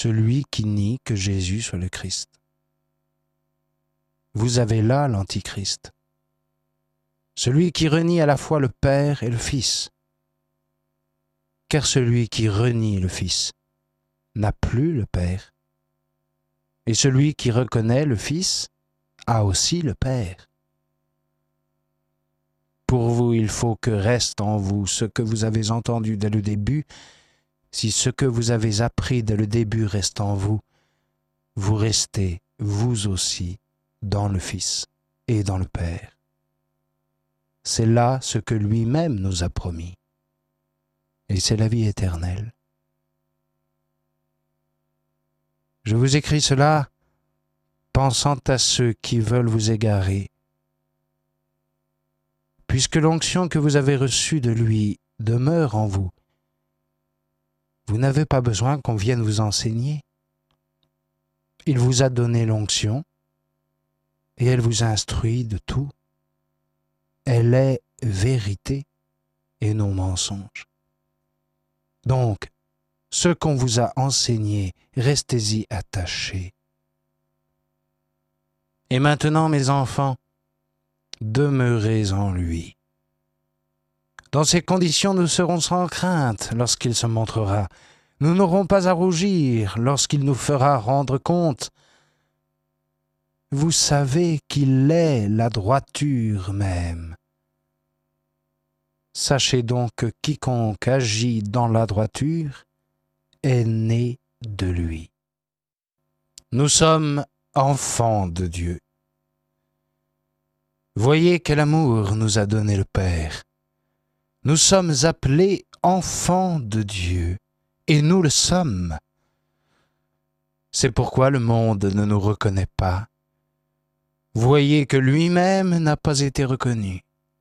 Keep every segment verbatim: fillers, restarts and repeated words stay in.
celui qui nie que Jésus soit le Christ. Vous avez là l'Antichrist, celui qui renie à la fois le Père et le Fils. Car celui qui renie le Fils n'a plus le Père, et celui qui reconnaît le Fils a aussi le Père. Pour vous, il faut que reste en vous ce que vous avez entendu dès le début. Si ce que vous avez appris dès le début reste en vous, vous restez, vous aussi, dans le Fils et dans le Père. C'est là ce que lui-même nous a promis. Et c'est la vie éternelle. Je vous écris cela pensant à ceux qui veulent vous égarer, puisque l'onction que vous avez reçue de lui demeure en vous. Vous n'avez pas besoin qu'on vienne vous enseigner. Il vous a donné l'onction et elle vous instruit de tout. Elle est vérité et non mensonge. Donc, ce qu'on vous a enseigné, restez-y attachés. Et maintenant, mes enfants, demeurez en lui. Dans ces conditions, nous serons sans crainte lorsqu'il se montrera. Nous n'aurons pas à rougir lorsqu'il nous fera rendre compte. Vous savez qu'il est la droiture même. Sachez donc que quiconque agit dans la droiture est né de lui. Nous sommes enfants de Dieu. Voyez quel amour nous a donné le Père. Nous sommes appelés enfants de Dieu, et nous le sommes. C'est pourquoi le monde ne nous reconnaît pas. Voyez que lui-même n'a pas été reconnu.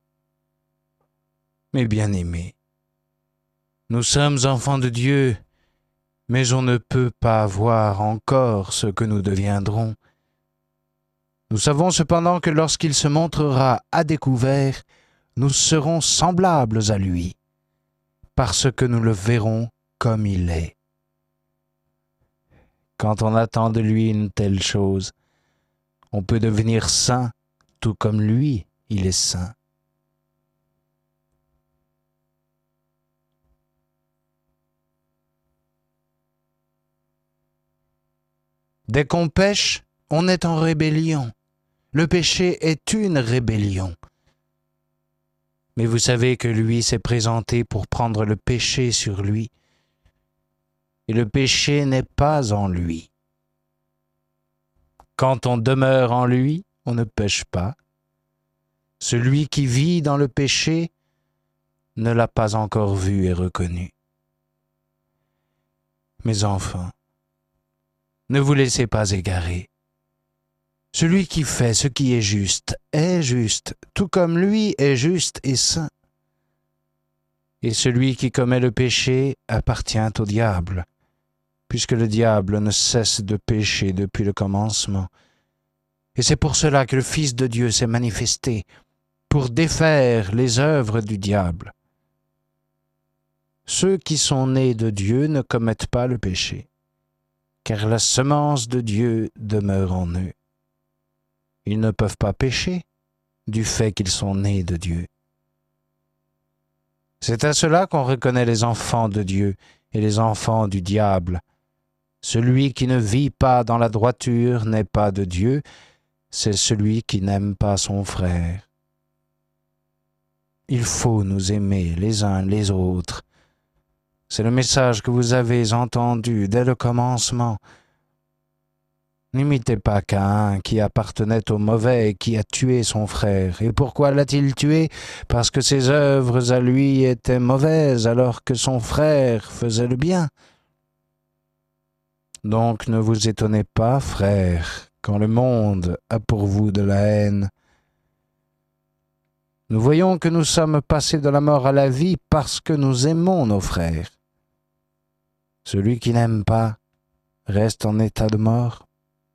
Mes bien-aimés, nous sommes enfants de Dieu, mais on ne peut pas voir encore ce que nous deviendrons. Nous savons cependant que lorsqu'il se montrera à découvert, nous serons semblables à lui, parce que nous le verrons comme il est. Quand on attend de lui une telle chose, on peut devenir saint, tout comme lui, il est saint. Dès qu'on pêche, on est en rébellion. Le péché est une rébellion. Mais vous savez que lui s'est présenté pour prendre le péché sur lui. Et le péché n'est pas en lui. Quand on demeure en lui, on ne pêche pas. Celui qui vit dans le péché ne l'a pas encore vu et reconnu. Mes enfants, ne vous laissez pas égarer. Celui qui fait ce qui est juste est juste, tout comme lui est juste et saint. Et celui qui commet le péché appartient au diable, puisque le diable ne cesse de pécher depuis le commencement. Et c'est pour cela que le Fils de Dieu s'est manifesté, pour défaire les œuvres du diable. Ceux qui sont nés de Dieu ne commettent pas le péché, car la semence de Dieu demeure en eux. Ils ne peuvent pas pécher du fait qu'ils sont nés de Dieu. C'est à cela qu'on reconnaît les enfants de Dieu et les enfants du diable. Celui qui ne vit pas dans la droiture n'est pas de Dieu, c'est celui qui n'aime pas son frère. Il faut nous aimer les uns les autres. C'est le message que vous avez entendu dès le commencement. N'imitez pas Caïn qui appartenait au mauvais et qui a tué son frère. Et pourquoi l'a-t-il tué? Parce que ses œuvres à lui étaient mauvaises alors que son frère faisait le bien. Donc ne vous étonnez pas, frères, quand le monde a pour vous de la haine. Nous voyons que nous sommes passés de la mort à la vie parce que nous aimons nos frères. Celui qui n'aime pas reste en état de mort.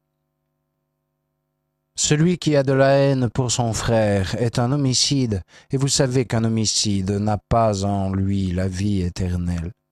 Celui qui a de la haine pour son frère est un homicide, et vous savez qu'un homicide n'a pas en lui la vie éternelle.